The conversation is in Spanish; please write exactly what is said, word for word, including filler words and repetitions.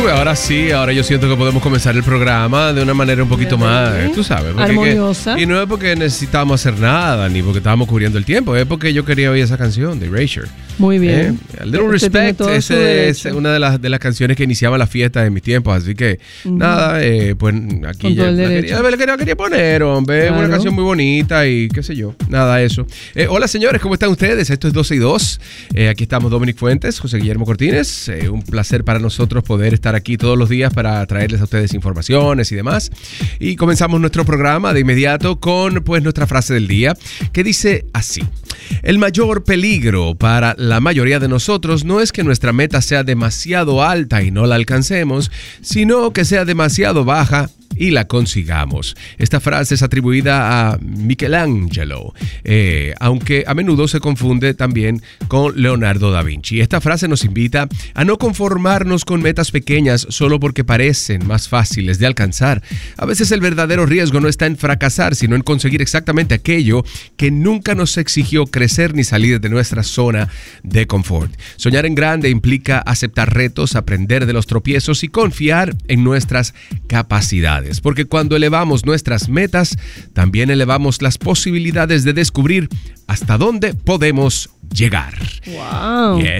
Uh, ahora sí, ahora yo siento que podemos comenzar el programa de una manera un poquito más, eh, tú sabes. Armoniosa. Que, y no es porque necesitábamos hacer nada, ni porque estábamos cubriendo el tiempo, es porque yo quería oír esa canción de Erasure. Muy bien. Eh, A Little Usted tiene Respect, todo su ese es derecho. una de las, de las canciones que iniciaban la fiesta en mis tiempos, así que Ujú. nada, eh, pues aquí Con ya todo el la derecho. quería, la quería, la quería poner, hombre, Claro. una canción muy bonita y qué sé yo, nada eso. Eh, hola señores, ¿cómo están ustedes? Esto es doce y dos, eh, aquí estamos Dominic Fuentes, José Guillermo Cortines, eh, un placer para nosotros poder estar aquí todos los días para traerles a ustedes informaciones y demás. Y comenzamos nuestro programa de inmediato con pues nuestra frase del día, que dice así: el mayor peligro para la mayoría de nosotros no es que nuestra meta sea demasiado alta y no la alcancemos, sino que sea demasiado baja y la consigamos. Esta frase es atribuida a Michelangelo, eh, aunque a menudo se confunde también con Leonardo da Vinci. Esta frase nos invita a no conformarnos con metas pequeñas solo porque parecen más fáciles de alcanzar. A veces el verdadero riesgo no está en fracasar, sino en conseguir exactamente aquello que nunca nos exigió crecer ni salir de nuestra zona de confort. Soñar en grande implica aceptar retos, aprender de los tropiezos y confiar en nuestras capacidades. Porque cuando elevamos nuestras metas, también elevamos las posibilidades de descubrir hasta dónde podemos llegar. Wow. Yeah.